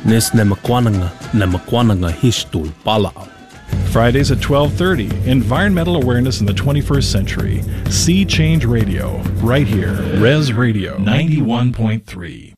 Nes nemakwananga hishtul palao. Fridays at 12:30, Environmental Awareness in the 21st Century. Sea Change Radio, right here. Res Radio 91.3.